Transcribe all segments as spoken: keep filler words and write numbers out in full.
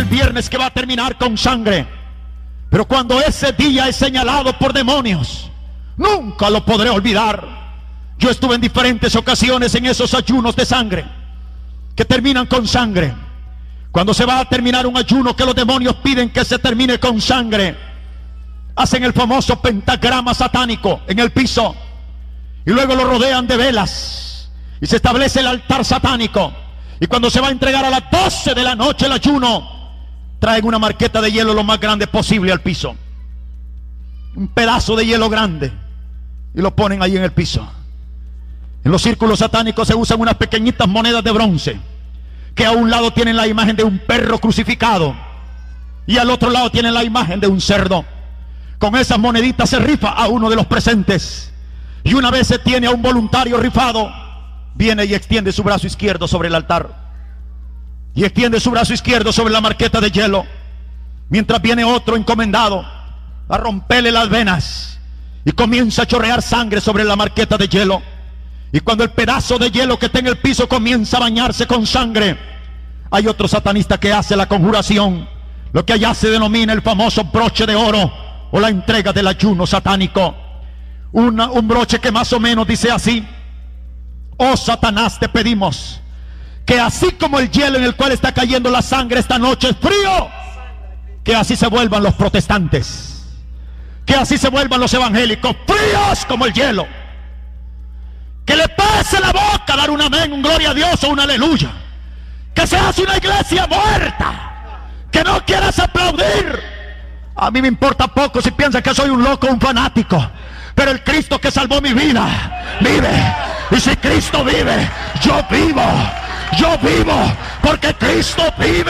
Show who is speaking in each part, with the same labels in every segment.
Speaker 1: viernes que va a terminar con sangre. Pero cuando ese día es señalado por demonios, nunca lo podré olvidar. Yo estuve en diferentes ocasiones en esos ayunos de sangre que terminan con sangre. Cuando se va a terminar un ayuno que los demonios piden que se termine con sangre, hacen el famoso pentagrama satánico en el piso y luego lo rodean de velas y se establece el altar satánico. Y cuando se va a entregar a las doce de la noche el ayuno, traen una marqueta de hielo lo más grande posible al piso, un pedazo de hielo grande, y lo ponen ahí en el piso. En los círculos satánicos se usan unas pequeñitas monedas de bronce que a un lado tienen la imagen de un perro crucificado y al otro lado tienen la imagen de un cerdo. Con esas moneditas se rifa a uno de los presentes, y una vez se tiene a un voluntario rifado, viene y extiende su brazo izquierdo sobre el altar y extiende su brazo izquierdo sobre la marqueta de hielo, mientras viene otro encomendado a romperle las venas y comienza a chorrear sangre sobre la marqueta de hielo. Y cuando el pedazo de hielo que está en el piso comienza a bañarse con sangre, hay otro satanista que hace la conjuración, lo que allá se denomina el famoso broche de oro o la entrega del ayuno satánico. Una, un broche que más o menos dice así: oh Satanás, te pedimos que así como el hielo en el cual está cayendo la sangre esta noche es frío, que así se vuelvan los protestantes, que así se vuelvan los evangélicos, fríos como el hielo. Que le pase la boca dar un amén, un gloria a Dios o un aleluya. Que se hace una iglesia muerta, que no quieras aplaudir. A mí me importa poco si piensan que soy un loco o un fanático, pero el Cristo que salvó mi vida vive. Y si Cristo vive, yo vivo. Yo vivo porque Cristo vive.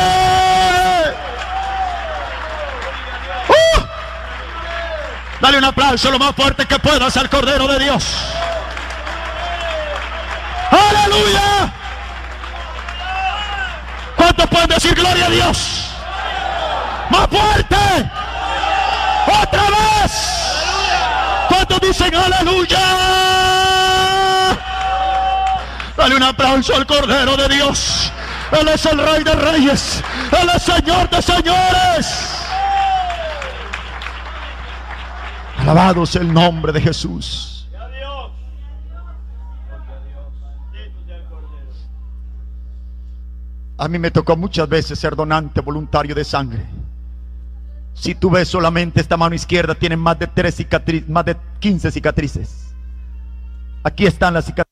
Speaker 1: uh, Dale un aplauso lo más fuerte que puedas al Cordero de Dios. ¡Aleluya! ¿Cuántos pueden decir gloria a Dios? ¡Más fuerte! ¡Otra vez! ¿Cuántos dicen aleluya? Dale un aplauso al Cordero de Dios. Él es el Rey de Reyes, Él es Señor de Señores. Alabado sea el nombre de Jesús. A mí me tocó muchas veces ser donante voluntario de sangre. Si tú ves solamente esta mano izquierda, tiene más de tres cicatrices, más de quince cicatrices. Aquí están las cicatrices.